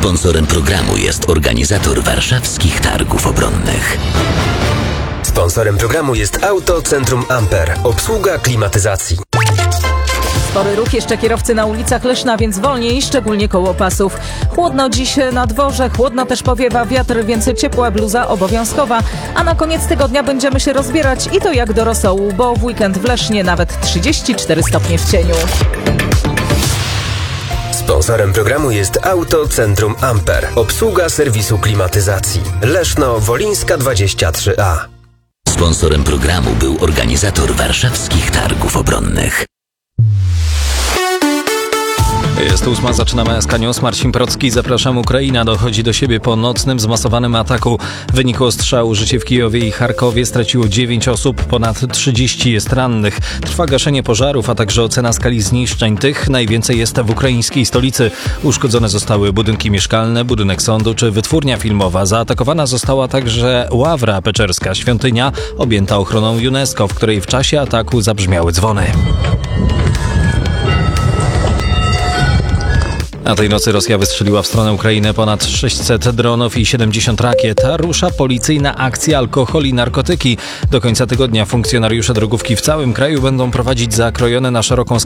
Sponsorem programu jest organizator Warszawskich Targów Obronnych. Sponsorem programu jest Auto Centrum Amper. Obsługa klimatyzacji. Spory ruch, jeszcze kierowcy na ulicach Leszna, więc wolniej, szczególnie koło pasów. Chłodno dziś na dworze, chłodno też powiewa wiatr, więc ciepła bluza obowiązkowa. A na koniec tygodnia będziemy się rozbierać i to jak do rosołu, bo w weekend w Lesznie nawet 34 stopnie w cieniu. Sponsorem programu jest Auto Centrum Amper. Obsługa serwisu klimatyzacji. Leszno Wolińska 23A. Sponsorem programu był organizator Warszawskich Targów Obronnych. Jest 8, zaczynamy SK News. Marcin Procki, zapraszam. Ukraina dochodzi do siebie po nocnym zmasowanym ataku. W wyniku ostrzału życie w Kijowie i Charkowie straciło 9 osób, ponad 30 jest rannych. Trwa gaszenie pożarów, a także ocena skali zniszczeń. Tych najwięcej jest w ukraińskiej stolicy. Uszkodzone zostały budynki mieszkalne, budynek sądu czy wytwórnia filmowa. Zaatakowana została także Ławra Peczerska, świątynia objęta ochroną UNESCO, w której w czasie ataku zabrzmiały dzwony. Na tej nocy Rosja wystrzeliła w stronę Ukrainy ponad 600 dronów i 70 rakiet. Rusza policyjna akcja Alkohol i narkotyki. Do końca tygodnia funkcjonariusze drogówki w całym kraju będą prowadzić zakrojone na szeroką skalę